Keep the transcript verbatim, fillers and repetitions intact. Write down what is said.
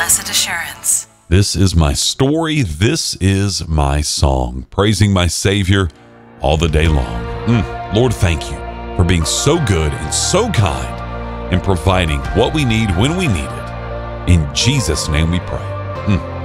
Blessed Assurance. This is my story. This is my song, praising my Savior all the day long. Mm, Lord, thank you for being so good and so kind and providing what we need when we need it. In Jesus' name we pray. Mm.